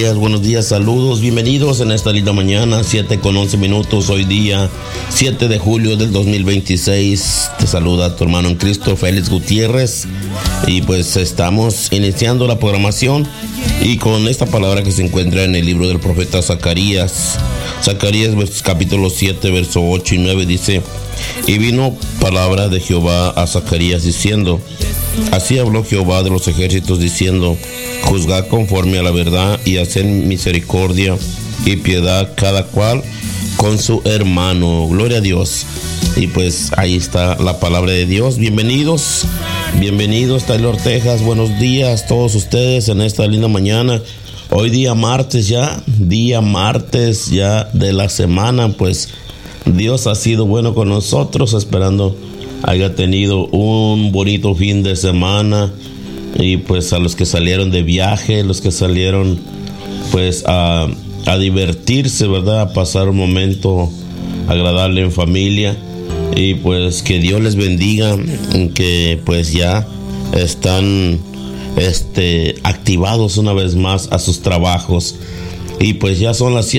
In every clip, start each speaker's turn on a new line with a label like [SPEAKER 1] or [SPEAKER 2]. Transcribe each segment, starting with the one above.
[SPEAKER 1] buenos días, saludos, bienvenidos en esta linda mañana, 7:11, hoy día 7 de julio del 2026. Te saluda tu hermano en Cristo, Félix Gutiérrez, y pues estamos iniciando la programación y con esta palabra que se encuentra en el libro del profeta Zacarías, capítulo 7, verso 8 y 9, dice: y vino palabra de Jehová a Zacarías diciendo, así habló Jehová de los ejércitos diciendo, juzgad conforme a la verdad y haced misericordia y piedad cada cual con su hermano. Gloria a Dios. Y pues ahí está la palabra de Dios. Bienvenidos Taylor, Texas. Buenos días a todos ustedes en esta linda mañana. Hoy día martes ya de la semana. Pues Dios ha sido bueno con nosotros, esperando haya tenido un bonito fin de semana. Y pues a los que salieron de viaje, los que salieron pues a divertirse, ¿verdad? A pasar un momento agradable en familia. Y pues que Dios les bendiga, que pues ya están activados una vez más a sus trabajos. Y pues ya son las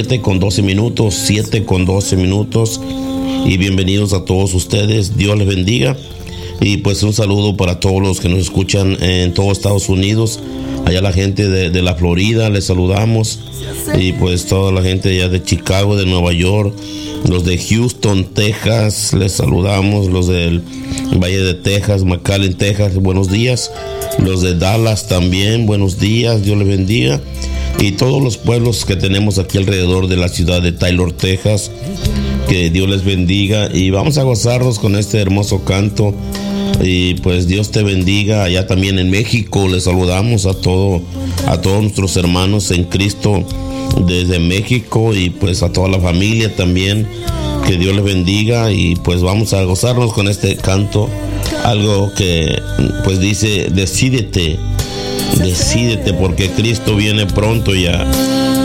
[SPEAKER 1] 7:12 y bienvenidos a todos ustedes. Dios les bendiga. Y pues un saludo para todos los que nos escuchan en todo Estados Unidos. Allá la gente de la Florida, les saludamos. Y pues toda la gente allá de Chicago, de Nueva York, los de Houston, Texas, les saludamos. Los del Valle de Texas, McAllen, Texas, buenos días. Los de Dallas también, buenos días, Dios les bendiga. Y todos los pueblos que tenemos aquí alrededor de la ciudad de Taylor, Texas, que Dios les bendiga. Y vamos a gozarnos con este hermoso canto. Y pues Dios te bendiga. Allá también en México les saludamos a todos nuestros hermanos en Cristo desde México, y pues a toda la familia también, que Dios les bendiga. Y pues vamos a gozarnos con este canto, algo que pues dice: decídete porque Cristo viene pronto ya.